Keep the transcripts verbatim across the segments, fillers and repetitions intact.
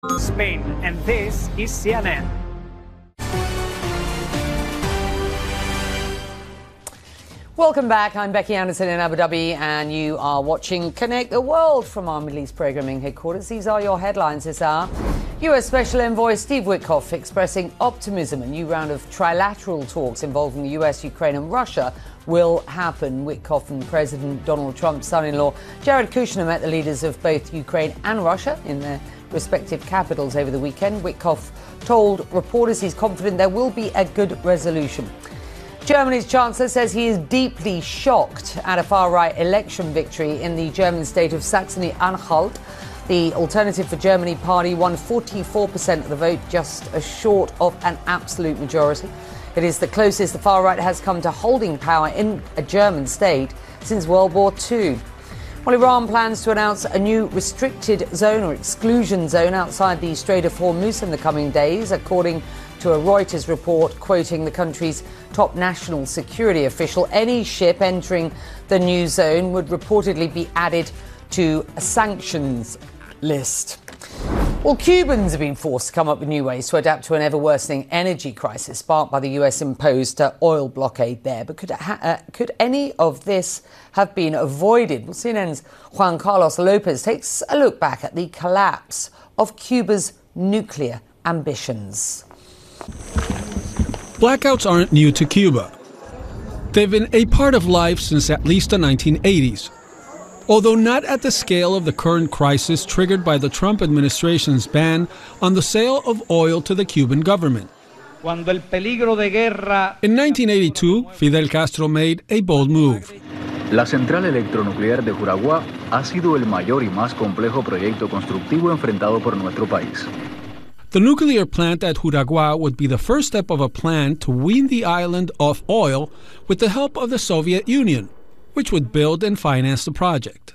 Spain, and this is C N N. Welcome back. I'm Becky Anderson in Abu Dhabi, and you are watching Connect the World from our Middle East programming headquarters. These are your headlines this hour. U S Special Envoy Steve Witkoff expressing optimism. A new round of trilateral talks involving the U S, Ukraine and Russia will happen. Witkoff and President Donald Trump's son-in-law Jared Kushner met the leaders of both Ukraine and Russia in their respective capitals over the weekend. Witkoff told reporters he's confident there will be a good resolution. Germany's Chancellor says he is deeply shocked at a far-right election victory in the German state of Saxony-Anhalt. The Alternative for Germany party won forty-four percent of the vote, just a short of an absolute majority. It is the closest the far-right has come to holding power in a German state since World War Two. Well, Iran plans to announce a new restricted zone or exclusion zone outside the Strait of Hormuz in the coming days, according to a Reuters report quoting the country's top national security official. Any ship entering the new zone would reportedly be added to a sanctions list. Well, Cubans have been forced to come up with new ways to adapt to an ever-worsening energy crisis sparked by the U S-imposed uh, oil blockade there. But could, ha- uh, could any of this have been avoided? Well, C N N's Juan Carlos Lopez takes a look back at the collapse of Cuba's nuclear ambitions. Blackouts aren't new to Cuba. They've been a part of life since at least the nineteen eighties. Although not at the scale of the current crisis triggered by the Trump administration's ban on the sale of oil to the Cuban government. In nineteen eighty-two, Fidel Castro made a bold move. La central electronuclear de Juraguá ha sido el mayor y más complejo proyecto constructivo enfrentado por nuestro país. The nuclear plant at Juraguá would be the first step of a plan to wean the island off oil with the help of the Soviet Union, which would build and finance the project.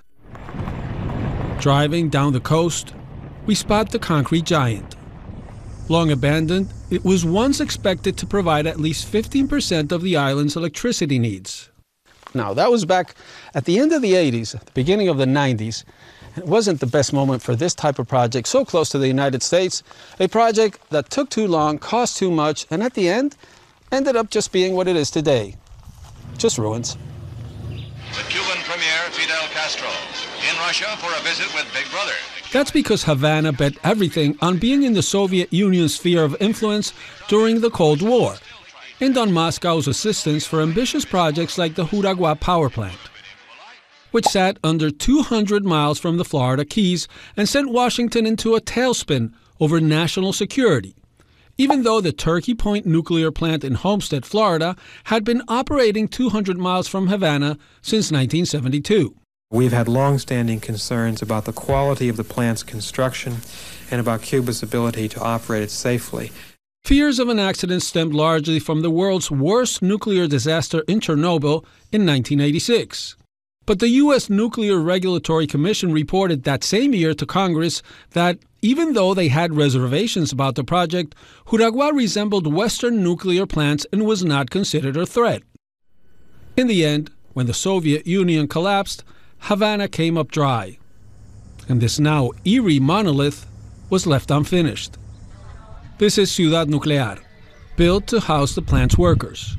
Driving down the coast, we spot the concrete giant. Long abandoned, it was once expected to provide at least fifteen percent of the island's electricity needs. Now, that was back at the end of the eighties, at the beginning of the nineties. It wasn't the best moment for this type of project, so close to the United States, a project that took too long, cost too much, and at the end, ended up just being what it is today. Just ruins. The Cuban Premier Fidel Castro in Russia for a visit with Big Brother. That's because Havana bet everything on being in the Soviet Union's sphere of influence during the Cold War, and on Moscow's assistance for ambitious projects like the Juraguá power plant, which sat under two hundred miles from the Florida Keys and sent Washington into a tailspin over national security, even though the Turkey Point nuclear plant in Homestead, Florida, had been operating two hundred miles from Havana since nineteen seventy-two. We've had long-standing concerns about the quality of the plant's construction and about Cuba's ability to operate it safely. Fears of an accident stemmed largely from the world's worst nuclear disaster in Chernobyl in nineteen eighty-six. But the U S Nuclear Regulatory Commission reported that same year to Congress that even though they had reservations about the project, Juraguá resembled Western nuclear plants and was not considered a threat. In the end, when the Soviet Union collapsed, Havana came up dry, and this now eerie monolith was left unfinished. This is Ciudad Nuclear, built to house the plant's workers.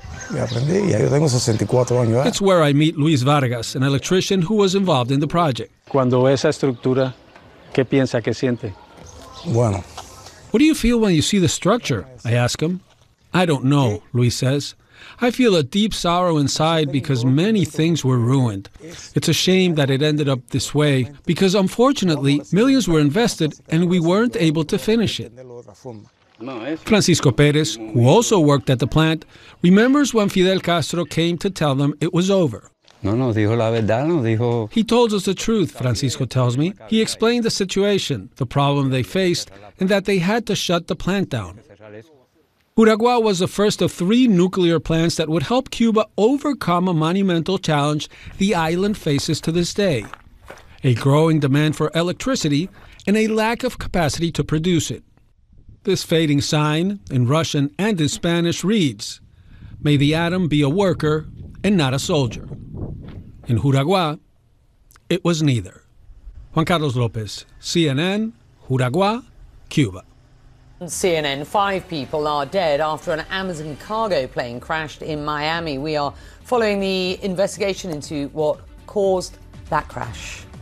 It's where I meet Luis Vargas, an electrician who was involved in the project. Cuando ve esa estructura, ¿qué piensa, qué siente? Bueno. What do you feel when you see the structure? I ask him. I don't know, Luis says. I feel a deep sorrow inside because many things were ruined. It's a shame that it ended up this way because, unfortunately, millions were invested and we weren't able to finish it. Francisco Perez, who also worked at the plant, remembers when Fidel Castro came to tell them it was over. No, no, dijo la verdad, no dijo. He told us the truth, Francisco tells me. He explained the situation, the problem they faced, and that they had to shut the plant down. Juraguá was the first of three nuclear plants that would help Cuba overcome a monumental challenge the island faces to this day: a growing demand for electricity and a lack of capacity to produce it. This fading sign, in Russian and in Spanish, reads, "May the atom be a worker and not a soldier." In Juraguá, it was neither. Juan Carlos Lopez, C N N, Juraguá, Cuba. C N N, five people are dead after an Amazon cargo plane crashed in Miami. We are following the investigation into what caused that crash.